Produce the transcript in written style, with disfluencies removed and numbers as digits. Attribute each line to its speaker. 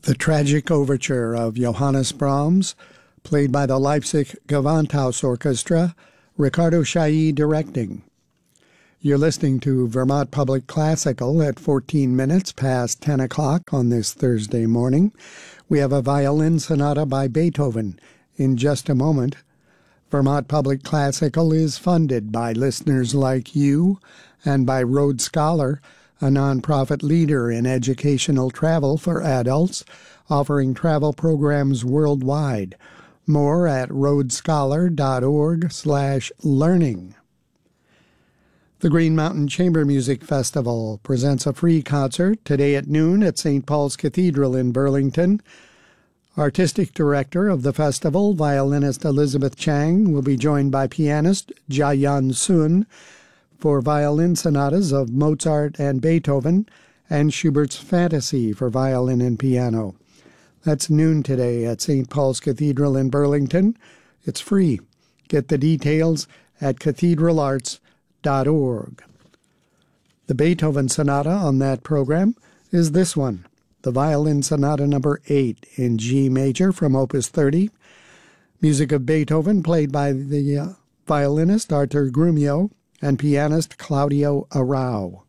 Speaker 1: The Tragic Overture of Johannes Brahms, played by the Leipzig Gewandhaus Orchestra, Ricardo Chailly directing. You're listening to Vermont Public Classical at 14 minutes past 10 o'clock on this Thursday morning. We have a violin sonata by Beethoven in just a moment. Vermont Public Classical is funded by listeners like you and by Rhodes Scholar, a nonprofit leader in educational travel for adults, offering travel programs worldwide. More at rhodesscholar.org/learning. The Green Mountain Chamber Music Festival presents a free concert today at noon at St. Paul's Cathedral in Burlington. Artistic director of the festival, violinist Elizabeth Chang, will be joined by pianist Jayan Sun for violin sonatas of Mozart and Beethoven, and Schubert's Fantasy for violin and piano. That's noon today at St. Paul's Cathedral in Burlington. It's free. Get the details at cathedralarts.org. The Beethoven sonata on that program is this one, the Violin Sonata Number 8 in G major from Opus 30. Music of Beethoven played by the violinist Artur Grumio and pianist Claudio Arrau.